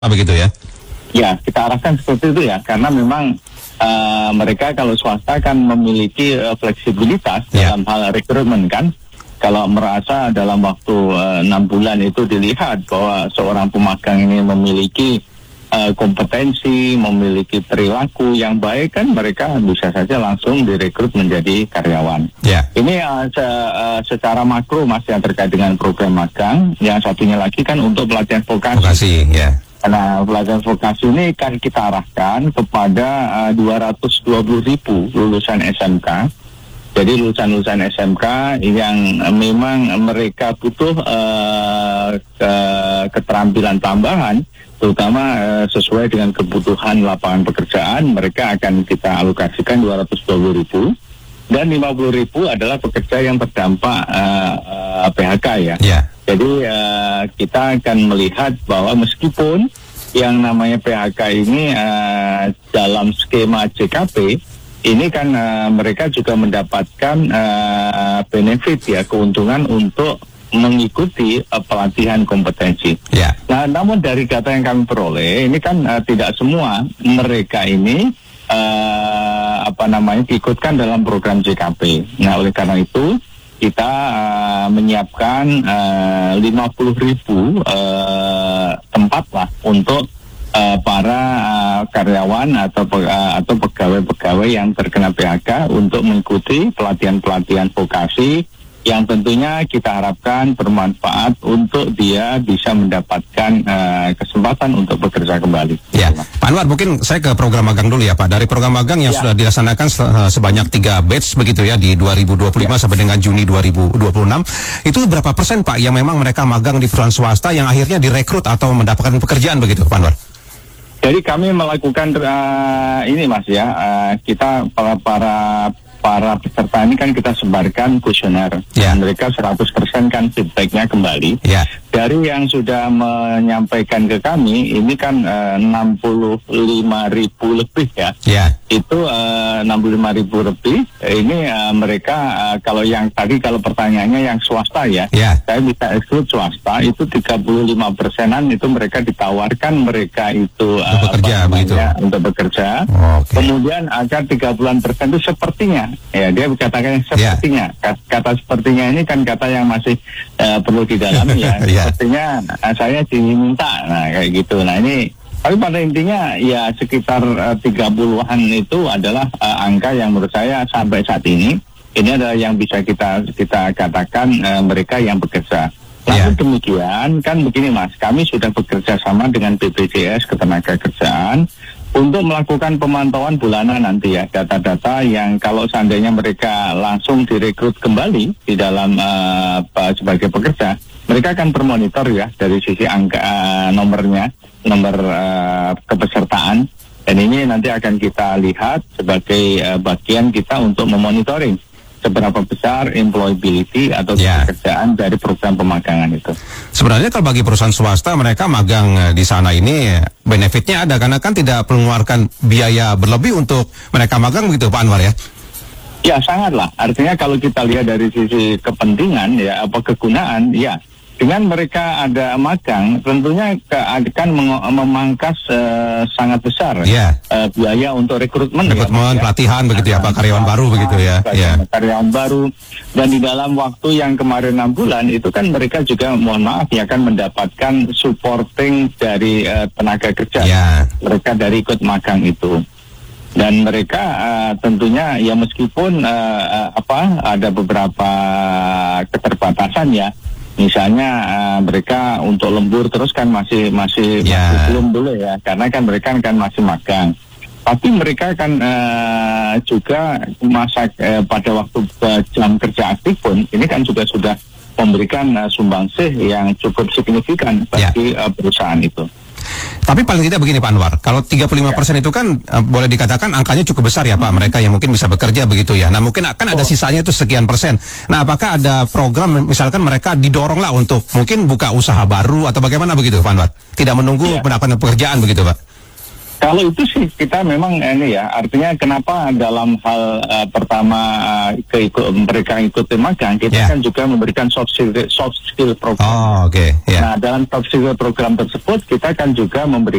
begitu ya? Ya, kita arahkan seperti itu ya, karena memang mereka kalau swasta kan memiliki fleksibilitas dalam hal rekrutmen kan. Kalau merasa dalam waktu 6 bulan itu dilihat bahwa seorang pemagang ini memiliki kompetensi, memiliki perilaku yang baik, kan mereka bisa saja langsung direkrut menjadi karyawan. Ini secara makro Mas yang terkait dengan program magang. Yang satunya lagi kan untuk pelatihan vokasi. Nah, pelatihan vokasi ini kan kita arahkan kepada 220.000 lulusan SMK. Jadi lulusan SMK yang memang mereka butuh keterampilan tambahan, terutama sesuai dengan kebutuhan lapangan pekerjaan, mereka akan kita alokasikan 220.000 dan 50.000 adalah pekerja yang terdampak PHK ya. Jadi kita akan melihat bahwa meskipun yang namanya PHK ini dalam skema JKP ini kan mereka juga mendapatkan benefit ya, keuntungan untuk mengikuti pelatihan kompetensi. Nah, namun dari data yang kami peroleh ini kan tidak semua mereka ini diikutkan dalam program JKP. Nah, oleh karena itu kita menyiapkan 50.000 tempat lah untuk para karyawan atau pegawai-pegawai yang terkena PHK untuk mengikuti pelatihan-pelatihan vokasi yang tentunya kita harapkan bermanfaat untuk dia bisa mendapatkan kesempatan untuk bekerja kembali. Pak Anwar, mungkin saya ke program magang dulu ya Pak. Dari program magang yang sudah dilaksanakan sebanyak 3 batch begitu ya di 2025 sampai dengan Juni 2026, itu berapa persen Pak yang memang mereka magang di perusahaan swasta yang akhirnya direkrut atau mendapatkan pekerjaan begitu Pak Anwar? Jadi kami melakukan ini Mas ya, kita para peserta ini kan kita sebarkan kuesioner. Mereka 100% kan feedbacknya kembali. Dari yang sudah menyampaikan ke kami, ini kan 65.000 lebih ya. Itu 65.000 lebih. Ini mereka kalau yang tadi kalau pertanyaannya yang swasta ya, saya bisa exclude swasta itu 35%-an itu mereka ditawarkan mereka itu untuk bekerja. Kemudian agar 30% itu sepertinya. Ya, dia katakan sepertinya. Kata sepertinya ini kan kata yang masih perlu didalami ya. Sepertinya saya diminta, nah kayak gitu. Nah ini, tapi pada intinya ya sekitar 30-an itu adalah angka yang menurut saya sampai saat ini adalah yang bisa kita katakan mereka yang bekerja. Namun demikian kan begini Mas, kami sudah bekerja sama dengan BPJS Ketenagakerjaan untuk melakukan pemantauan bulanan nanti ya, data-data yang kalau seandainya mereka langsung direkrut kembali di dalam sebagai pekerja, mereka akan bermonitor ya dari sisi angka nomor kepesertaan, dan ini nanti akan kita lihat sebagai bagian kita untuk memonitoring seberapa besar employability atau pekerjaan dari program pemagangan itu. Sebenarnya kalau bagi perusahaan swasta mereka magang di sana ini benefitnya ada karena kan tidak mengeluarkan biaya berlebih untuk mereka magang begitu Pak Anwar ya? Ya sangatlah. Artinya kalau kita lihat dari sisi kepentingan ya kegunaan ya. Dengan mereka ada magang, tentunya akan memangkas sangat besar biaya untuk rekrutmen pelatihan begitu ya Pak, karyawan baru begitu ya. Karyawan baru, dan di dalam waktu yang kemarin 6 bulan itu kan mereka juga mohon maaf ya kan mendapatkan supporting dari tenaga kerja. Mereka dari ikut magang itu. Dan mereka tentunya ya meskipun ada beberapa keterbatasan ya. Misalnya mereka untuk lembur terus kan masih belum boleh ya, karena kan mereka kan masih magang. Tapi mereka kan juga pada waktu jam kerja aktif pun ini kan juga sudah memberikan sumbangsih yang cukup signifikan bagi perusahaan itu. Tapi paling tidak begini Pak Anwar, kalau 35% itu kan boleh dikatakan angkanya cukup besar ya Pak, mereka yang mungkin bisa bekerja begitu ya. Nah mungkin akan ada sisanya itu sekian persen. Nah apakah ada program misalkan mereka didorong lah untuk mungkin buka usaha baru atau bagaimana begitu Pak Anwar? Tidak menunggu mendapatkan pekerjaan begitu Pak? Kalau itu sih kita memang ini ya, artinya kenapa dalam hal pertama mereka ikuti magang, kita kan juga memberikan soft skill program. Oh, oke. Nah, dalam soft skill program tersebut kita kan juga